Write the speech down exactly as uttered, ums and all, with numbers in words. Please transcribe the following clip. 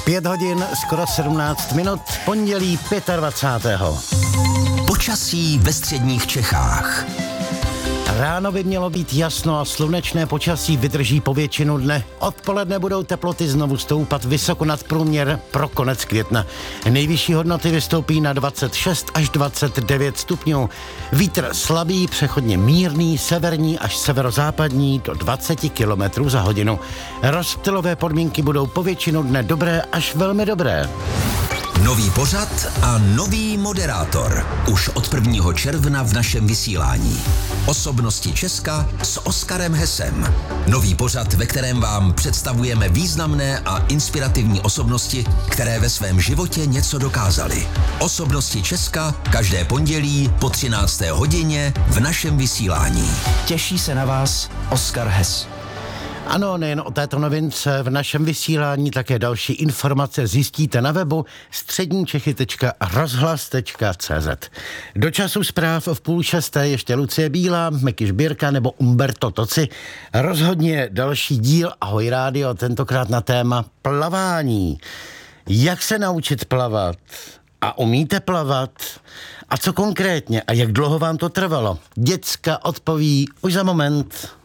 Pět hodin, skoro sedmnáct minut, pondělí dvacátého pátého Počasí ve středních Čechách. Ráno by mělo být jasno a slunečné počasí vydrží po většinu dne. Odpoledne budou teploty znovu stoupat vysoko nad průměr pro konec května. Nejvyšší hodnoty vystoupí na dvacet šest až dvacet devět stupňů. Vítr slabý, přechodně mírný, severní až severozápadní do dvacet kilometrů za hodinu. Rozptylové podmínky budou po většinu dne dobré až velmi dobré. Nový pořad a nový moderátor. Už od prvního června v našem vysílání. Osobnosti Česka s Oskarem Hesem. Nový pořad, ve kterém vám představujeme významné a inspirativní osobnosti, které ve svém životě něco dokázaly. Osobnosti Česka každé pondělí po třinácté hodině v našem vysílání. Těší se na vás Oskar Hes. Ano, nejen o této novince, v našem vysílání také další informace zjistíte na webu středníčechy tečka rozhlas tečka cé zet. Do času zpráv v půl šesté ještě Lucie Bílá, Meky Žbírka nebo Umberto Toci. Rozhodně další díl Ahoj rádio, tentokrát na téma plavání. Jak se naučit plavat? A umíte plavat? A co konkrétně? A jak dlouho vám to trvalo? Děcka odpoví už za moment.